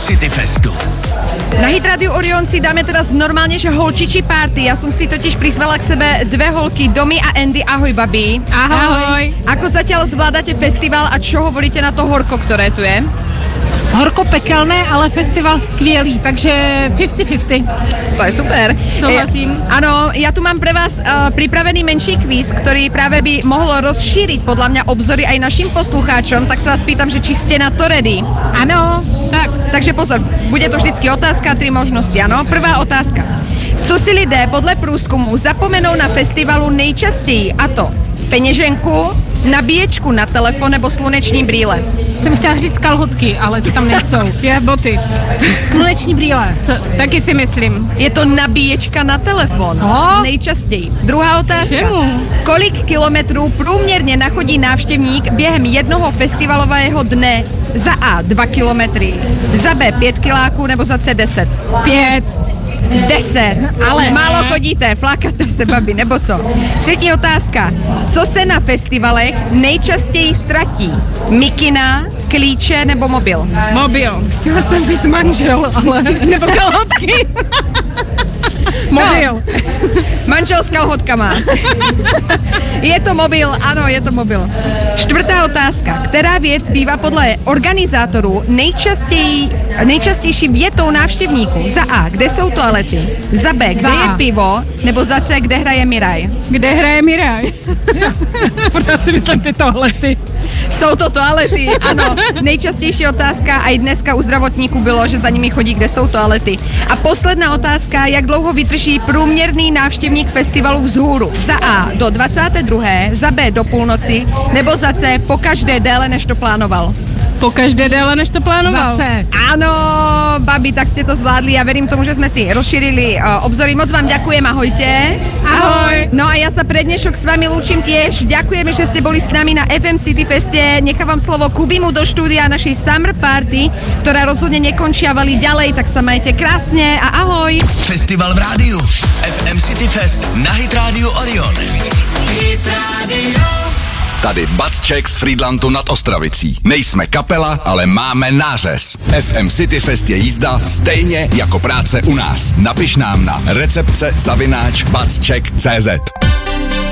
City Festu. Na Hit Radio Orion si dáme teraz normálne, že holčičí party. Ja som si totiž prizvala k sebe dve holky, Domi a Andy. Ahoj, babi. Ahoj. Ako zatiaľ zvládate festival a čo hovoríte na to horko, ktoré tu je? Horko pekelné, ale festival skvělý, takže 50-50. To je super. Souhlasím. Áno, ja tu mám pre vás pripravený menší kvíz, ktorý práve by mohol rozšíriť podľa mňa obzory aj našim poslucháčom, tak sa vás pýtam, že či ste na to ready. Ano. Takže pozor, bude to vždycky otázka, 3 možnosti, ano? Prvá otázka. Co si lidé podle průzkumu zapomenou na festivalu nejčastěji? A to peněženku, nabíječku na telefon nebo sluneční brýle. Jsem chtěla říct kalhotky, ale ty tam nejsou. Já boty. Sluneční brýle. Taky si myslím. Je to nabíječka na telefon. Co? Nejčastěji. Druhá otázka. Čemu? Kolik kilometrů průměrně nachodí návštěvník během jednoho festivalového dne? Za A 2 kilometry, za B 5 kiláků nebo za C 10? 5. 10. Ale málo chodíte, flákáte se, babi, nebo co? Třetí otázka. Co se na festivalech nejčastěji ztratí? Mikina, klíče nebo mobil? Mobil. Chtěla jsem říct manžel, ale... Nebo kalhotky. Mobil. No. Manžel s kalhotkama. Je to mobil, ano, je to mobil. Čtvrtá otázka. Která věc bývá podle organizátorů nejčastější větou návštěvníků? Za A, kde jsou toalety? Za B, kde je pivo? Nebo za C, kde hraje Miraj? Kde hraje Miraj? Pořád si myslím ty toalety. Jsou to toalety, ano. Nejčastější otázka a i dneska u zdravotníků bylo, že za nimi chodí, kde jsou toalety. A posledná otázka, jak dlouho vydrží průměrný návštěvník festivalu vzhůru? Za A do 22., za B do půlnoci, nebo za C pokaždé déle, než to plánoval? Pokaždé déle, než to plánoval. Za C. Áno, babi, tak ste to zvládli. Ja verím tomu, že sme si rozšírili obzory. Moc vám ďakujem, ahojte. Ahoj. No a ja sa pre dnešok s vami lúčim tiež. Ďakujeme, že ste boli s nami na FM City Feste. Nechávam slovo Kubimu do štúdia našej Summer Party, ktorá rozhodne nekončí a valí ďalej, tak sa majte krásne a ahoj. Festival v rádiu. FM City Fest na Hit Radio Orion. Hit Radio. Tady Batček z Frýdlantu nad Ostravicí. Nejsme kapela, ale máme nářez. FM City Fest je jízda stejně jako práce u nás. Napiš nám na recepce@batček.cz.